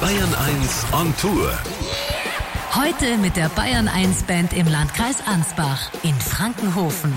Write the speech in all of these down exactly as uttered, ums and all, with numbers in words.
Bayern eins on Tour. Heute mit der Bayern eins Band im Landkreis Ansbach in Frankenhofen.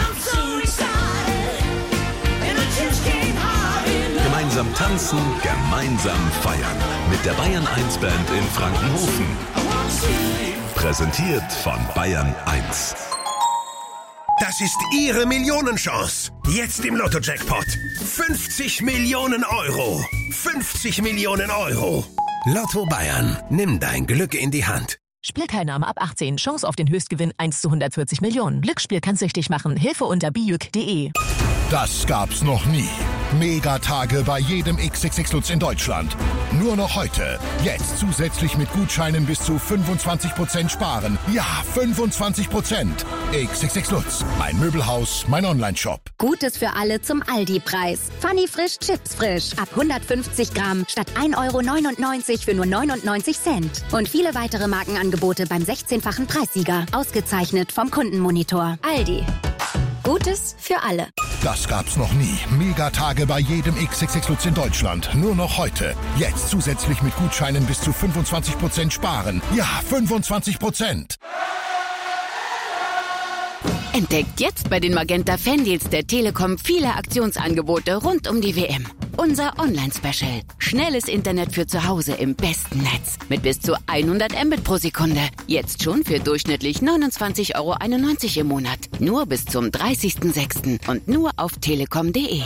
Gemeinsam tanzen, gemeinsam feiern. Mit der Bayern eins Band in Frankenhofen. Präsentiert von Bayern eins. Das ist Ihre Millionenchance. Jetzt im Lotto-Jackpot. fünfzig Millionen Euro. fünfzig Millionen Euro. Lotto Bayern. Nimm dein Glück in die Hand. Spielteilnahme ab achtzehn. Chance auf den Höchstgewinn eins zu hundertvierzig Millionen. Glücksspiel kann süchtig machen. Hilfe unter bijuk punkt de. Das gab's noch nie. Megatage bei jedem X X X Lutz in Deutschland. Nur noch heute. Jetzt zusätzlich mit Gutscheinen bis zu fünfundzwanzig Prozent sparen. Ja, fünfundzwanzig Prozent. X X X Lutz. Mein Möbelhaus, mein Onlineshop. Gutes für alle zum Aldi-Preis. Funny Frisch Chips Frisch. Ab hundertfünfzig Gramm statt ein Euro neunundneunzig für nur neunundneunzig Cent. Und viele weitere Markenangebote beim sechzehnfachen Preissieger. Ausgezeichnet vom Kundenmonitor. Aldi. Gutes für alle. Das gab's noch nie. Megatage bei jedem X X X Lutz in Deutschland. Nur noch heute. Jetzt zusätzlich mit Gutscheinen bis zu fünfundzwanzig Prozent sparen. Ja, fünfundzwanzig Prozent. Entdeckt jetzt bei den Magenta Fandeals der Telekom viele Aktionsangebote rund um die W M. Unser Online-Special. Schnelles Internet für zu Hause im besten Netz. Mit bis zu hundert Mbit pro Sekunde. Jetzt schon für durchschnittlich neunundzwanzig Euro einundneunzig im Monat. Nur bis zum dreißigsten sechsten und nur auf telekom punkt de.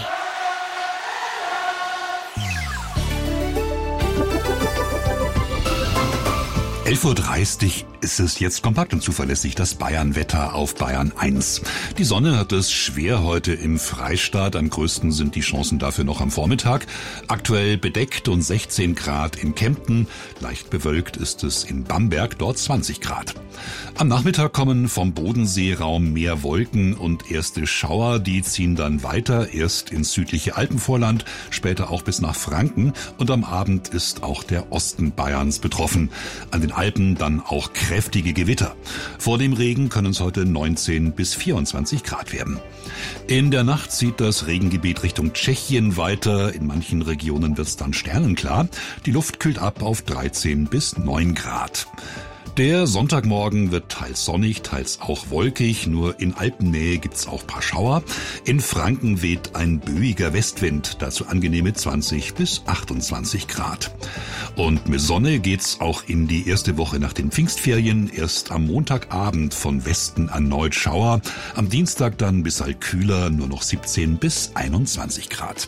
elf Uhr dreißig ist es jetzt kompakt und zuverlässig das Bayern-Wetter auf Bayern eins. Die Sonne hat es schwer heute im Freistaat. Am größten sind die Chancen dafür noch am Vormittag. Aktuell bedeckt und sechzehn Grad in Kempten. Leicht bewölkt ist es in Bamberg, dort zwanzig Grad. Am Nachmittag kommen vom Bodenseeraum mehr Wolken und erste Schauer. Die ziehen dann weiter, erst ins südliche Alpenvorland, später auch bis nach Franken. Und am Abend ist auch der Osten Bayerns betroffen. An den Alpen dann auch kräftige Gewitter. Vor dem Regen können es heute neunzehn bis vierundzwanzig Grad werden. In der Nacht zieht das Regengebiet Richtung Tschechien weiter. In manchen Regionen wird es dann sternenklar. Die Luft kühlt ab auf dreizehn bis neun Grad. Der Sonntagmorgen wird teils sonnig, teils auch wolkig. Nur in Alpennähe gibt's auch paar Schauer. In Franken weht ein böiger Westwind, dazu angenehme zwanzig bis achtundzwanzig Grad. Und mit Sonne geht's auch in die erste Woche nach den Pfingstferien. Erst am Montagabend von Westen erneut Schauer. Am Dienstag dann bishalb kühler, nur noch siebzehn bis einundzwanzig Grad.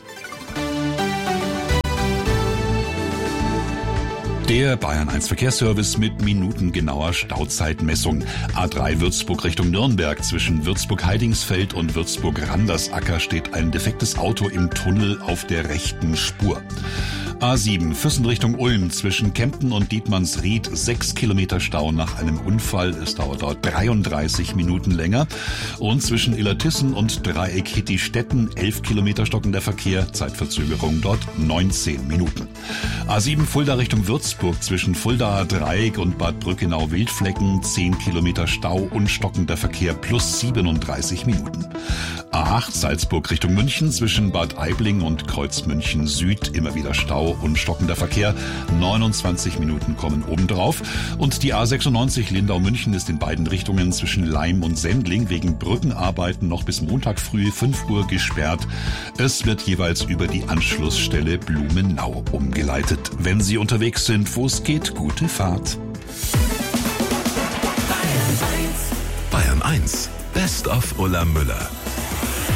Der Bayern eins Verkehrsservice mit minutengenauer Stauzeitmessung. A drei Würzburg Richtung Nürnberg. Zwischen Würzburg-Heidingsfeld und Würzburg-Randersacker steht ein defektes Auto im Tunnel auf der rechten Spur. A sieben Füssen Richtung Ulm zwischen Kempten und Dietmannsried. Sechs Kilometer Stau nach einem Unfall. Es dauert dort dreiunddreißig Minuten länger. Und zwischen Illertissen und Dreieck Hittistetten elf Kilometer stockender Verkehr. Zeitverzögerung dort neunzehn Minuten. A sieben Fulda Richtung Würzburg zwischen Fuldaer Dreieck und Bad Brückenau-Wildflecken. zehn Kilometer Stau und stockender Verkehr plus siebenunddreißig Minuten. A acht Salzburg Richtung München zwischen Bad Aibling und Kreuzmünchen Süd. Immer wieder Stau und stockender Verkehr. neunundzwanzig Minuten kommen obendrauf. Und die A sechsundneunzig Lindau-München ist in beiden Richtungen zwischen Laim und Sendling wegen Brückenarbeiten noch bis Montag früh fünf Uhr gesperrt. Es wird jeweils über die Anschlussstelle Blumenau umgeleitet. Wenn Sie unterwegs sind, wo es geht, gute Fahrt. Bayern eins. Best of Ulla Müller.